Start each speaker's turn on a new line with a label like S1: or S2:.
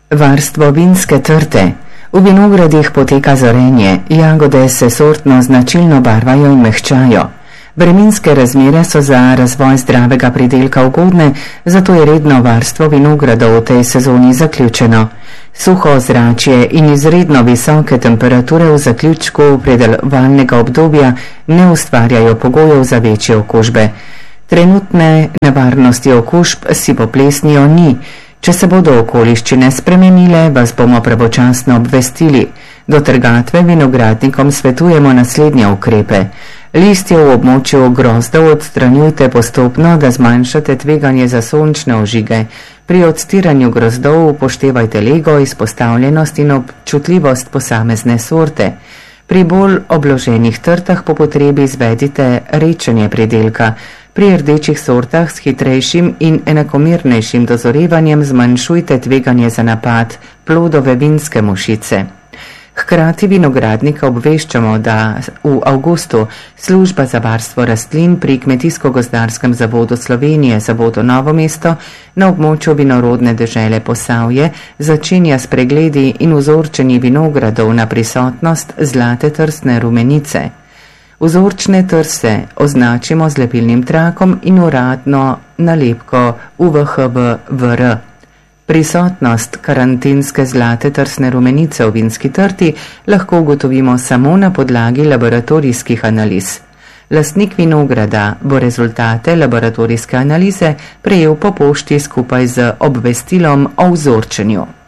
S1: Varstvo vinske trte. V vinogradih poteka zorenje, jagode se sortno značilno barvajo in mehčajo. Vremenske razmere so za razvoj zdravega pridelka ugodne, zato je redno varstvo vinogradov v tej sezoni zaključeno. Suho ozračje in izredno visoke temperature v zaključku predelovalnega obdobja ne ustvarjajo pogojev za večje okužbe. Trenutne nevarnosti okužb si poplesnijo ni. Če se bodo okoliščine spremenile, vas bomo pravočasno obvestili. Do trgatve vinogradnikom svetujemo naslednje ukrepe. Listje v območju grozdov odstranjujte postopno, da zmanjšate tveganje za sončne ožige. Pri odstiranju grozdov upoštevajte lego, izpostavljenost in občutljivost posamezne sorte. Pri bolj obloženih trtah po potrebi izvedite rečenje pridelka. Pri rdečih sortah s hitrejšim in enakomernejšim dozorevanjem zmanjšujte tveganje za napad plodove vinske mušice. Hkrati vinogradnika obveščamo, da v avgustu Služba za varstvo rastlin pri Kmetijsko-gozdarskem zavodu Slovenije Zavodu Novo mesto na območju vinorodne dežele Posavje začenja s pregledi in vzorčenji vinogradov na prisotnost zlate trsne rumenice. Vzorčne trse označimo z lepilnim trakom in uradno nalepko UVHV-VR. Prisotnost karantenske zlate trsne rumenice v vinski trti lahko ugotovimo samo na podlagi laboratorijskih analiz. Lastnik vinograda bo rezultate laboratorijske analize prejel po pošti skupaj z obvestilom o vzorčenju.